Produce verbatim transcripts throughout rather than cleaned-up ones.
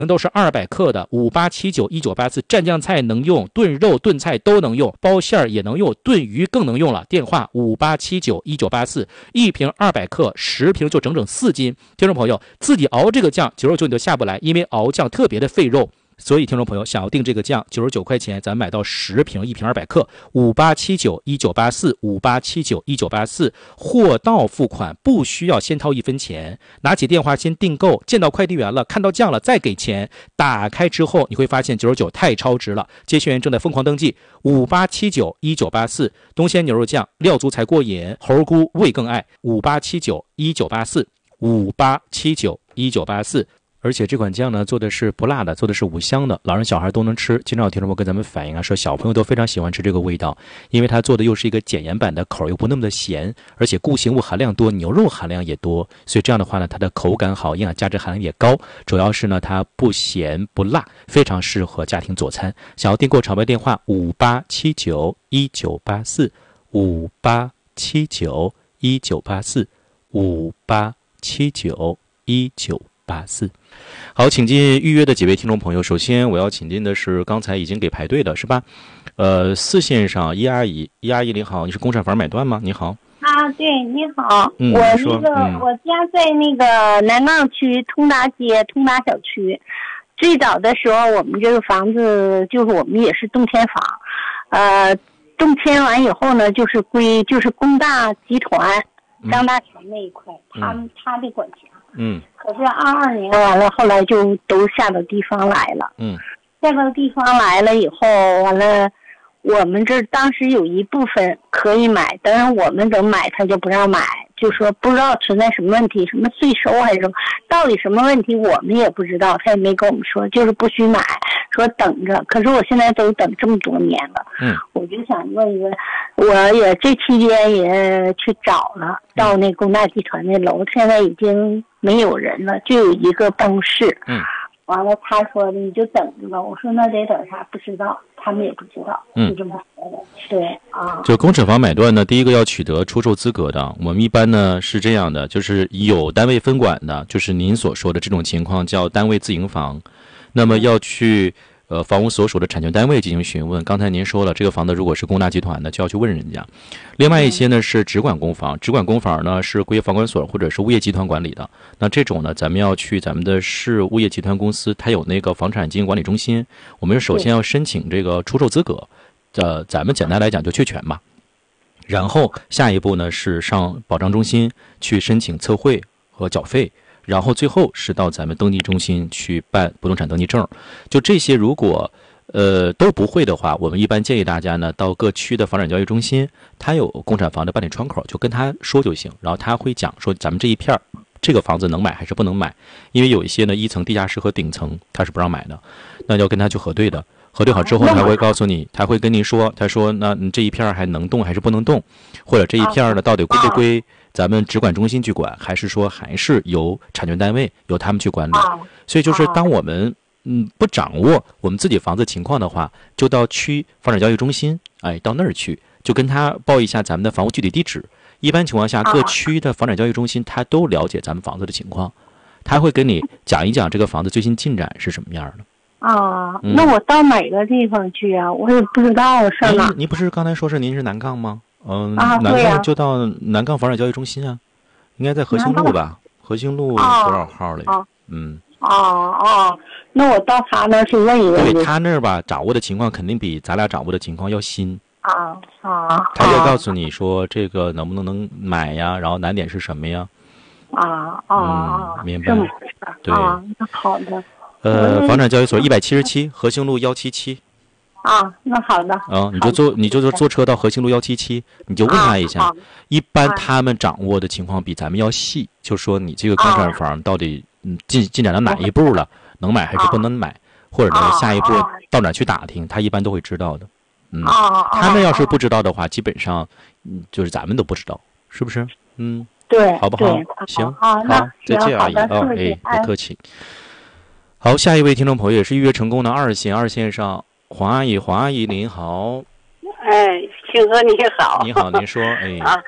都是二百克的，五八七九一九八四，蘸酱菜能用，炖肉炖菜都能用，包馅儿也能用，炖鱼更能用了。电话五八七九一九八四，一瓶二百克，十瓶就整整四斤。听众朋友，自己熬这个酱九十九你都下不来，因为熬酱特别的费肉。所以听众朋友想要订这个酱九十九块钱，咱买到十瓶，一瓶二百克，五八七九一九八四，五八七九一九八四，货到付款，不需要先掏一分钱，拿起电话先订购，见到快递员了，看到酱了再给钱。打开之后你会发现九十九太超值了，接线员正在疯狂登记。五八七九一九八四，东鲜牛肉酱，料足才过瘾，猴菇味更爱。五八七九一九八四，五八七九一九八四。而且这款酱呢，做的是不辣的，做的是五香的，老人小孩都能吃。经常有听众朋友跟咱们反映啊，说小朋友都非常喜欢吃这个味道，因为它做的又是一个减盐版的，口又不那么的咸，而且固形物含量多，牛肉含量也多，所以这样的话呢，它的口感好，营养价值含量也高。主要是呢，它不咸不辣，非常适合家庭佐餐。想要订购场外电话五八七九一九八四，五八七九一九八四，五八七九一九八四。好，请进预约的几位听众朋友。首先我要请进的是刚才已经给排队的是吧？呃，四线上一阿姨，一阿姨你好，你是工厂房买断吗？你好。 啊，对，你好， 嗯、 我那个、 嗯、 我家在那个南岗区通达街通达小区。最早的时候，我们这个房子就是我们也是动迁房，呃，动迁完以后呢，就是归就是工大集团张大全那一块，嗯、他们他的管辖。 嗯。 可是二二年完了，后来就都下到地方来了。 嗯。 下到地方来了以后，完了，我们这当时有一部分可以买，但是我们等买他就不让买，就说不知道存在什么问题，什么税收还是什么，到底什么问题我们也不知道，他也没跟我们说，就是不许买，说等着。可是我现在都等这么多年了。 嗯。 我就想问一问，我也这期间也去找了，到那工大集团那楼，现在已经没有人了，就有一个办公室。 嗯。 完了，他说你就等着吧。我说那得等啥？不知道，他们也不知道， 嗯， 就这么说的。对啊。 就工厂房买断呢，第一个要取得出售资格的。我们一般呢是这样的，就是有单位分管的，就是您所说的这种情况叫单位自营房，那么要去呃房屋所属的产权单位进行询问。刚才您说了，这个房子如果是工大集团的，就要去问人家。另外一些呢是直管公房，直管公房呢是归房管所或者是物业集团管理的。那这种呢，咱们要去咱们的市物业集团公司，它有那个房产经营管理中心，我们首先要申请这个出售资格。呃，咱们简单来讲就确权嘛。然后下一步呢是上保障中心去申请测绘和缴费。然后最后是到咱们登记中心去办不动产登记证。就这些如果呃都不会的话，我们一般建议大家呢到各区的房产交易中心，他有工厂房的办理窗口，就跟他说就行，然后他会讲说咱们这一片这个房子能买还是不能买。因为有一些呢一层地下室和顶层他是不让买的，那要跟他去核对的。核对好之后他会告诉你，他会跟您说，他说那你这一片还能动还是不能动，或者这一片呢到底归不归咱们直管中心去管，还是说还是由产权单位由他们去管理。所以就是当我们嗯不掌握我们自己房子情况的话，就到区房产交易中心，哎，到那儿去，就跟他报一下咱们的房屋具体地址。一般情况下各区的房产交易中心他都了解咱们房子的情况，他会跟你讲一讲这个房子最新进展是什么样的。 啊，那我到哪个地方去啊？我也不知道上哪。 您不是刚才说是您是南岗吗？嗯、呃啊， 南岗就到南岗房产交易中心啊，应该在和兴路吧？和兴路多少号来着？ 啊、 嗯。 哦哦，那我到他那儿去问一问。 对，他那儿吧，掌握的情况肯定比咱俩掌握的情况要新。 啊啊。 他就告诉你说这个能不能能买呀，然后难点是什么呀？ 啊啊啊！ 嗯，明白。 这么回事。 对。 啊，那好的。 呃，房产交易所一百七十七，和兴路幺七七。 啊，那好的。 啊，你就坐，你就坐车到和兴路幺七七，你就问他一下。啊、一般他们掌握的情况比咱们要细，就说你这个工厂房到底嗯进进展到哪一步了，能买还是不能买，或者呢下一步到哪去打听，他一般都会知道的。嗯，他们要是不知道的话，基本上嗯就是咱们都不知道，是不是？嗯， 对， 好不好？行，好，再见，阿姨啊，哎，不客气。好，下一位听众朋友也是预约成功的二线，二线上黄阿姨，黄阿姨您好。 哎，庆哥你好。 你好，您说，哎。 啊，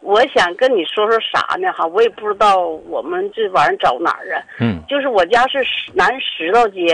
我想跟你说说啥呢哈，我也不知道我们这玩意儿找哪儿啊。 嗯， 就是我家是石南石头街，